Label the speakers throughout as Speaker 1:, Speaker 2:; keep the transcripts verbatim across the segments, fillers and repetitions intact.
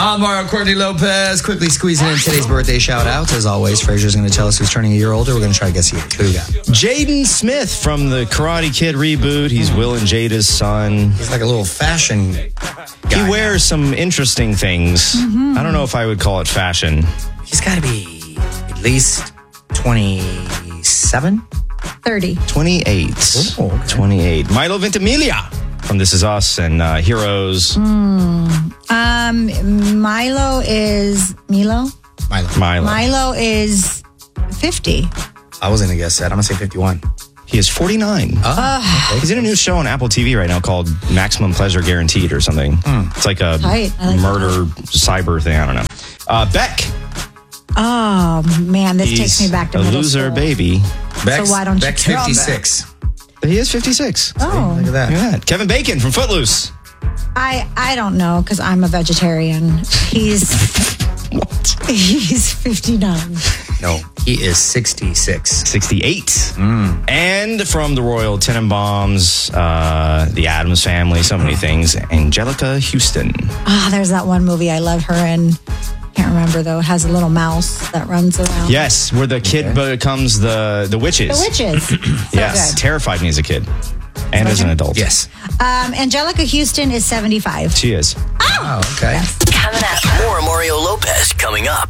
Speaker 1: I'm Mario Courtney Lopez, quickly squeezing in today's birthday shout-outs. As always, Fraser's going to tell us who's turning a year older. We're going to try to guess the age. Who you got?
Speaker 2: Jaden Smith from the Karate Kid reboot. He's Will and Jada's son.
Speaker 1: He's like a little fashion guy.
Speaker 2: He wears some interesting things. Mm-hmm. I don't know if I would call it fashion.
Speaker 1: He's got to be at least twenty-seven?
Speaker 3: thirty.
Speaker 2: twenty-eight.
Speaker 1: Oh, okay.
Speaker 2: twenty-eight. Milo Ventimiglia from This Is Us and uh, Heroes.
Speaker 3: Mm. Um, Milo is... Milo?
Speaker 1: Milo.
Speaker 2: Milo.
Speaker 3: Milo is fifty.
Speaker 1: I was going to guess that. I'm going to say fifty-one.
Speaker 2: He is forty-nine.
Speaker 1: Oh, okay.
Speaker 2: He's in a new show on Apple T V right now called Maximum Pleasure Guaranteed or something. Mm. It's like a
Speaker 3: Tight. I like
Speaker 2: murder cyber thing. I don't know. Uh, Beck.
Speaker 3: Oh, man, this
Speaker 2: He's
Speaker 3: takes me back to
Speaker 2: a
Speaker 3: middle
Speaker 2: loser
Speaker 3: school.
Speaker 2: baby.
Speaker 1: Beck's,
Speaker 3: So why don't you
Speaker 1: Beck's
Speaker 3: tell
Speaker 1: fifty-six.
Speaker 2: He is fifty-six.
Speaker 3: Oh.
Speaker 1: Look at that.
Speaker 2: Look at that. Kevin Bacon from Footloose.
Speaker 3: I, I don't know, because I'm a vegetarian. He's... He's fifty-nine.
Speaker 1: No, he is sixty-six.
Speaker 2: sixty-eight.
Speaker 1: Mm.
Speaker 2: And from the Royal Tenenbaums, uh, the Addams Family, so many things, Angelica Houston.
Speaker 3: Ah, oh, there's that one movie I love her in. Can't remember, though. It has a little mouse that runs around.
Speaker 2: Yes, where the kid
Speaker 1: Okay.
Speaker 2: becomes the, the witches.
Speaker 3: The witches. So
Speaker 2: Yes,
Speaker 3: good.
Speaker 2: terrified me as a kid. And as an adult.
Speaker 1: Yes.
Speaker 3: Um, Angelica Houston is seventy-five.
Speaker 2: She is.
Speaker 1: Oh, okay.
Speaker 4: Coming up. More Mario Lopez coming up.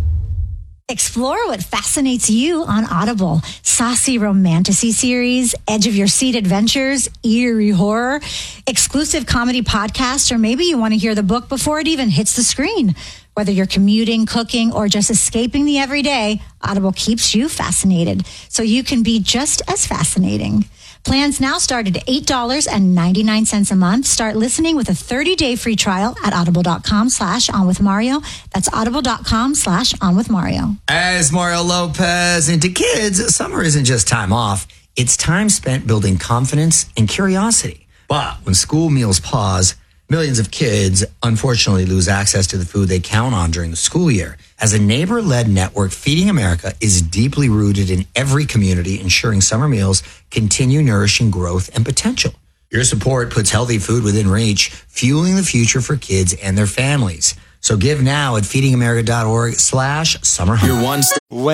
Speaker 3: Explore what fascinates you on Audible. Saucy romantasy series, edge of your seat adventures, eerie horror, exclusive comedy podcasts, or maybe you want to hear the book before it even hits the screen. Whether you're commuting, cooking, or just escaping the everyday, Audible keeps you fascinated so you can be just as fascinating. Plans now start at eight dollars and ninety-nine cents a month. Start listening with a thirty-day free trial at audible.com slash on with Mario. That's audible.com slash on with Mario.
Speaker 1: As Mario Lopez into kids, summer isn't just time off. It's time spent building confidence and curiosity. But when school meals pause, millions of kids unfortunately lose access to the food they count on during the school year. As a neighbor-led network, Feeding America is deeply rooted in every community, ensuring summer meals continue nourishing growth and potential. Your support puts healthy food within reach, fueling the future for kids and their families. So give now at feedingamerica.org slash summer.
Speaker 5: Your one.